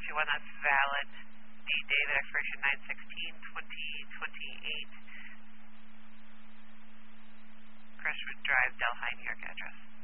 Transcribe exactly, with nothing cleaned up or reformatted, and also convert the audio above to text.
issue one that's valid. Date David, expiration nine sixteen twenty twenty-eight. Crestwood Drive, Delhi, New York address.